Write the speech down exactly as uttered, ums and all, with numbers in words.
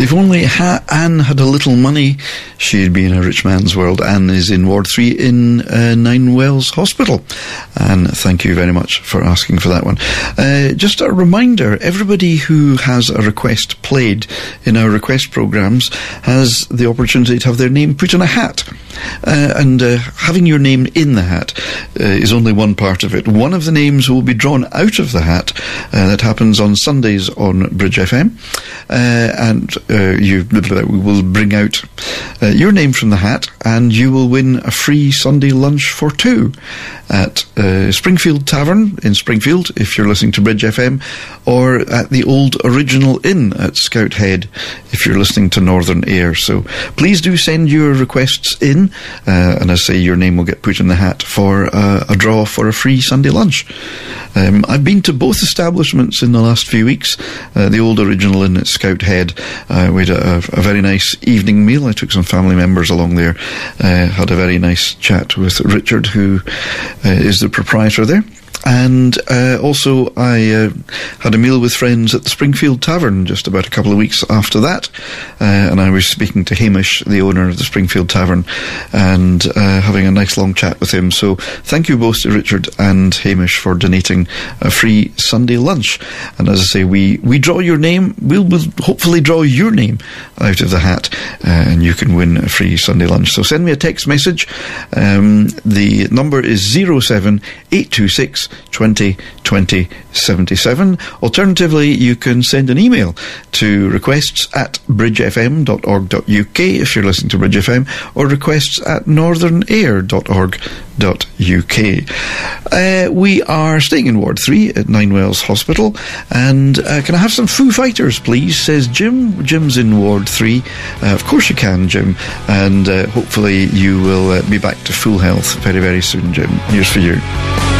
if only ha- Anne had a little money, she'd be in a rich man's world. Anne is in Ward three in uh, Nine Wells Hospital. And thank you very much for asking for that one. Uh, just a reminder, everybody who has a request played in our request programmes has the opportunity to have their name put in a hat. Uh, and uh, having your name in the hat uh, is only one part of it. One of the names will be drawn out of the hat. Uh, that happens on Sundays on Bridge F M. Uh, and uh, you we will bring out uh, your name from the hat, and you will win a free Sunday lunch for two at uh, Springfield Tavern in Springfield, if you're listening to Bridge F M, or at the Old Original Inn at Scout Head, if you're listening to Northern Air. So please do send your requests in, uh, and as I say, your name will get put in the hat for uh, a draw for a free Sunday lunch. Um, I've been to both establishments in the last few weeks. Uh, the Old Original Inn at Scout Head, uh, we had a, a very nice evening meal. I took some family members along there, uh, had a very nice chat with Richard, who uh, is the proprietor there. And uh, also I uh, had a meal with friends at the Springfield Tavern just about a couple of weeks after that, uh, and I was speaking to Hamish, the owner of the Springfield Tavern, and uh, having a nice long chat with him. So thank you both to Richard and Hamish for donating a free Sunday lunch. And as I say, we, we draw your name, we'll, we'll hopefully draw your name out of the hat, uh, and you can win a free Sunday lunch. So send me a text message. Um, the number is zero seven eight two six twenty twenty seventy-seven. Alternatively, you can send an email to requests at bridge f m dot org dot u k if you're listening to Bridge F M, or requests at northern air dot org dot u k. Uh, we are staying in Ward three at Nine Wells Hospital, and uh, can I have some Foo Fighters, please, says Jim. Jim's in Ward three. Uh, of course you can, Jim, and uh, hopefully you will uh, be back to full health very, very soon, Jim. Here's for you.